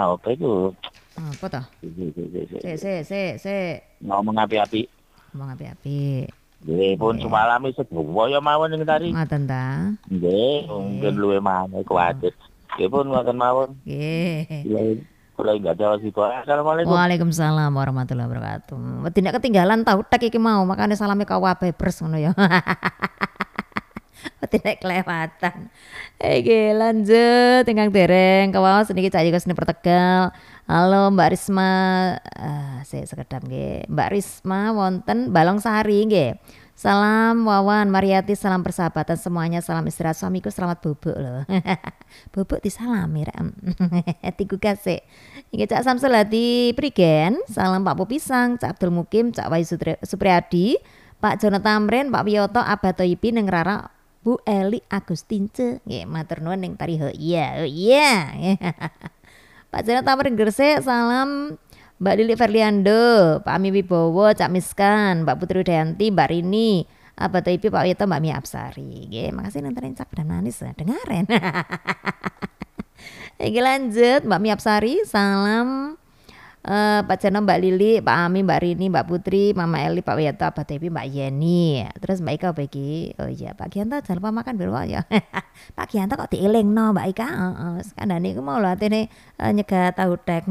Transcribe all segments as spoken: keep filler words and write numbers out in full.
apa itu? Apa toh? Si, si, si, si, si. Se se se se Ngomong api-api. ngomong api-api. Nggih, pun Nggih. semalam wis sedoyo mawon ing tari. Ngoten ta? Nggih, mungkin Nggih. luwe maneh kuwatir. Nggih pun ngoten mawon. Nggih. Kula kula enggak ada situ. Assalamualaikum. Waalaikumsalam warahmatullahi wabarakatuh. Wedi nek ketinggalan tahu tek iki mau, makane salame kabeh bres ngono ya. Wedi nek kelewatan. Iki lanjut ingkang dereng kawaos niki Cak Yus Pertegal. Halo Mbak Risma, uh, saya sekedap nggih. Mbak Risma wonten Balongsari nggih. Salam Wawan, Mariati, salam persahabatan semuanya, salam istirahat suamiku, selamat bubuk loh. Bubuk disalami rek. Tiku kasih. Iki Cak Samsul Hadi Prigen, salam Pak Popisang, Cak Abdul Mukim, Cak Wahyu Supriyadi, Pak Jono Tamrin, Pak Wiyoto, Abah Toyipi, Neng Rara, Bu Eli Agustince. Nggih, matur nuwun ning tari ho iya, oh iya. Pak Jono Tamrin Gresik, salam Mbak Lili Ferliando, Pak Ami Wibowo, Cak Miskan, Mbak Putri Udayanti, Mbak Rini, Abah Toipi, Pak Wito, Mbak Mia Apsari. Oke, makasih nontonin Cak dan Manis ya, dengerin. Oke lanjut, Mbak Mia Apsari, salam uh, Pak Jano, Mbak Lili, Pak Ami, Mbak Rini, Mbak Putri, Mama Eli, Pak Wito, Abah Toipi, Mbak Yeni. Terus Mbak Ika, Begi, oh iya Pak Gianto jangan lupa makan biru ya. Pak Gianto kok dieling no Mbak Ika, uh, uh, skandani aku mau loh ini uh, nyegah tahu tek.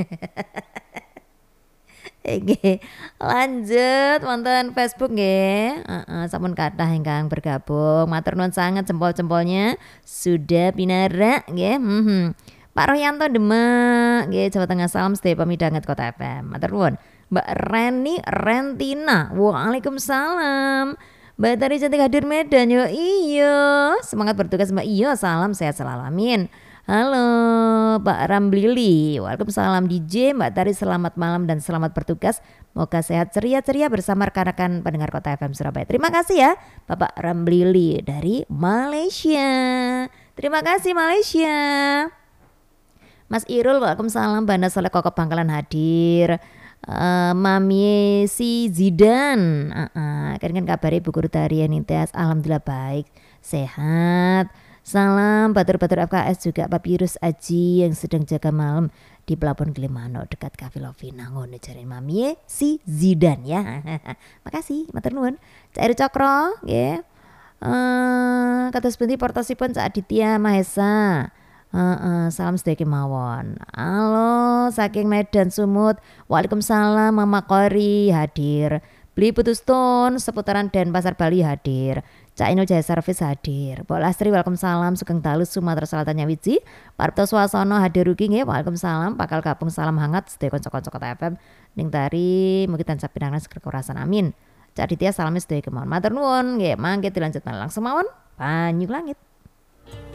Oke, lanjut wonten Facebook nggih. Heeh, sampun kathah ingkang bergabung. Matur nuwun sanget jempol-jempolnya sudah pinarak nggih. Hmm. Pak Royanto Demak nggih Jawa Tengah, salam sedaya pamidanget Kota F M. Matur nuwun. Mbak Reni Rentina. Waalaikumsalam. Mbak Tari cantik hadir Medan yo. Iya, semangat bertugas Mbak. Iya, salam sehat selalu. Amin. Halo Pak Ramblili, waalaikumsalam D J, Mbak Tari selamat malam dan selamat bertugas. Moga sehat ceria-ceria bersama rekan-rekan pendengar Kota F M Surabaya. Terima kasih ya Bapak Ramblili dari Malaysia. Terima kasih Malaysia. Mas Irul, waalaikumsalam. Banda Soleh Kokop Bangkalan hadir. Uh, Mami si Zidan, uh, uh, kan kan kabari Bu Guru Tarian Intias, alhamdulillah baik, sehat. Salam batur-batur F K S juga Papirus Aji yang sedang jaga malam di Pelabuhan Gilimanuk dekat Cafe Lovina ngono jarin Mami si Zidan ya. Makasih, matur nuwun. Cak Eri Cokro nggih. Eh kados pundi portosipun Cak Aditya Mahesa. Uh, uh, salam sedaya kemawon. Halo saking Medan Sumut. Waalaikumsalam Mama Kori hadir. Beli Putustun seputaran Denpasar Bali hadir. Cak Inul Jaya Service hadir. Mbok Lastri waalaikumsalam. Sugeng Dalu Sumatera Selatan Nyawiji. Parto Swasono hadir ugi nggih. Waalaikumsalam. Pakal Kapung salam hangat sedaya kanca-kanca Kota F M. Ning tari mugi tansah pinangan seger kurasan amin. Cak Aditya salam sedaya kemawon. Matur nuwun nggih. Mangke dilanjut langsung mawon. Banyu Langit.